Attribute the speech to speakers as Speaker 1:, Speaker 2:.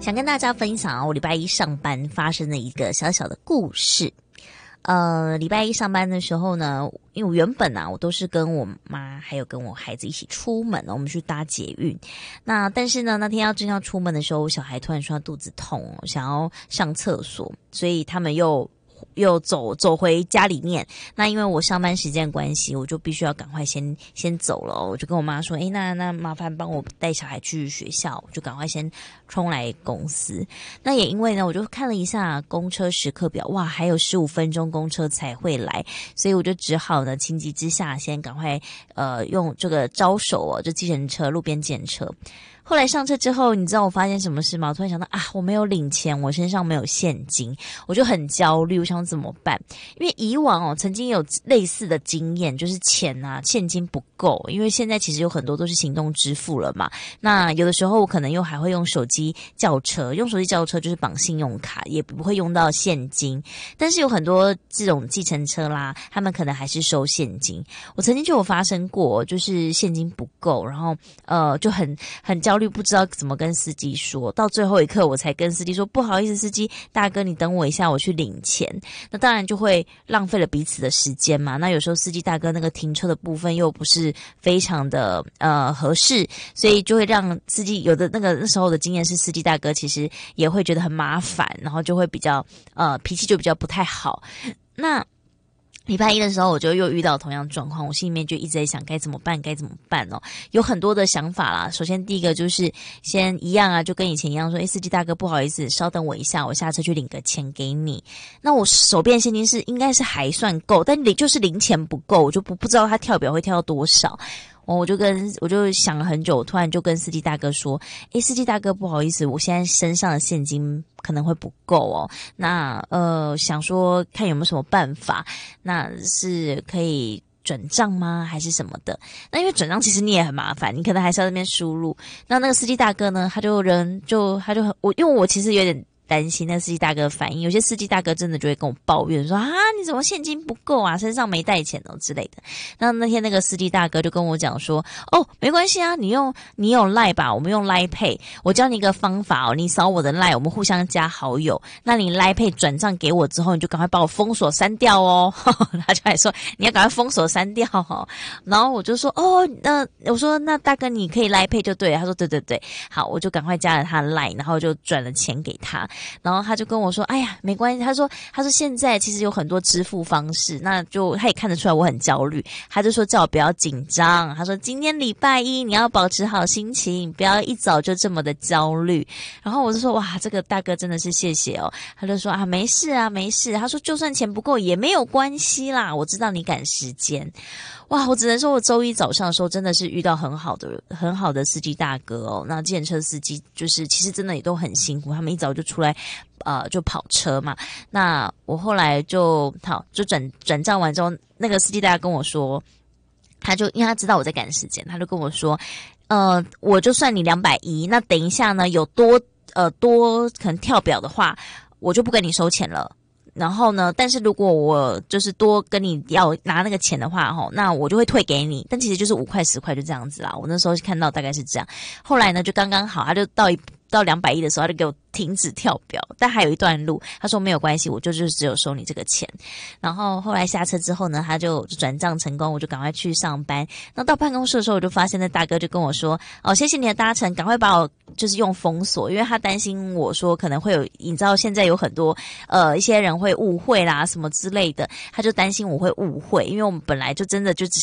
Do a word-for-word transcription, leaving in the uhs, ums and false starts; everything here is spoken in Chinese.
Speaker 1: 想跟大家分享我礼拜一上班发生的一个小小的故事。呃，礼拜一上班的时候呢，因为我原本啊，我都是跟我妈还有跟我孩子一起出门，我们去搭捷运。那但是呢，那天要正要出门的时候，我小孩突然说他肚子痛，想要上厕所，所以他们又又走走回家里面。那因为我上班时间关系，我就必须要赶快先先走了。我就跟我妈说，诶，那那麻烦帮我带小孩去学校，我就赶快先冲来公司。那也因为呢，我就看了一下公车时刻表，哇，还有十五分钟公车才会来，所以我就只好呢，情急之下先赶快呃用这个招手哦，就计程车、路边计程车。后来上车之后，你知道我发现什么事吗？我突然想到啊，我没有领钱，我身上没有现金，我就很焦虑，我想怎么办？因为以往哦，曾经有类似的经验，就是钱啊，现金不够，因为现在其实有很多都是行动支付了嘛。那有的时候我可能又还会用手机叫车，用手机叫车就是绑信用卡，也不会用到现金。但是有很多这种计程车啦，他们可能还是收现金。我曾经就有发生过，就是现金不够，然后呃就很很焦虑。不知道怎么跟司机说，到最后一刻我才跟司机说，不好意思，司机大哥，你等我一下，我去领钱。那当然就会浪费了彼此的时间嘛。那有时候司机大哥那个停车的部分又不是非常的呃合适，所以就会让司机有的那个那时候的经验是，司机大哥其实也会觉得很麻烦，然后就会比较呃脾气就比较不太好。那礼拜一的时候，我就又遇到同样状况，我心里面就一直在想该怎么办，该怎么办哦，有很多的想法啦。首先第一个就是先一样啊，就跟以前一样说，诶，司机大哥不好意思，稍等我一下，我下车去领个钱给你。那我手边现金是应该是还算够，但领就是零钱不够，我就不不知道他跳表会跳到多少。我就跟我就想了很久，我突然就跟司机大哥说，诶，司机大哥不好意思，我现在身上的现金可能会不够哦，那呃想说看有没有什么办法，那是可以转账吗还是什么的？那因为转账其实你也很麻烦，你可能还是要在那边输入。那那个司机大哥呢，他就人就他就很我因为我其实有点担心那司机大哥的反应，有些司机大哥真的就会跟我抱怨说啊，你怎么现金不够啊，身上没带钱哦之类的。那那天那个司机大哥就跟我讲说，哦，没关系啊，你用你有 Line 吧，我们用 Line Pay， 我教你一个方法哦，你扫我的 Line， 我们互相加好友，那你 Line Pay 转账给我之后，你就赶快把我封锁删掉哦。他就还说你要赶快封锁删掉哦。然后我就说哦，那我说那大哥你可以 Line Pay 就对了。他说对对对，好，我就赶快加了他的 Line， 然后就转了钱给他。然后他就跟我说，哎呀，没关系。他说，他说现在其实有很多支付方式，那就他也看得出来我很焦虑。他就说叫我不要紧张。他说今天礼拜一你要保持好心情，不要一早就这么的焦虑。然后我就说，哇，这个大哥真的是谢谢哦。他就说啊，没事啊，没事。他说就算钱不够也没有关系啦，我知道你赶时间。哇，我只能说我周一早上的时候真的是遇到很好的很好的司机大哥哦。那计程车司机就是其实真的也都很辛苦，他们一早就出来呃就跑车嘛。那我后来就好就转转账完之后，那个司机大哥跟我说，他就因为他知道我在赶时间，他就跟我说，呃，我就算你两百一，那等一下呢有多呃多可能跳表的话，我就不跟你收钱了。然后呢，但是如果我就是多跟你要拿那个钱的话，吼，那我就会退给你。但其实就是五块十块就这样子啦。我那时候看到大概是这样。后来呢，就刚刚好，他就到一到两百一的时候，他就给我停止跳表，但还有一段路。他说没有关系，我就就是只有收你这个钱。然后后来下车之后呢，他就转账成功，我就赶快去上班。那到办公室的时候，我就发现那大哥就跟我说：“哦，谢谢你的搭乘，赶快把我就是用封锁，因为他担心我说可能会有，你知道现在有很多呃一些人会误会啦什么之类的，他就担心我会误会，因为我们本来就真的就只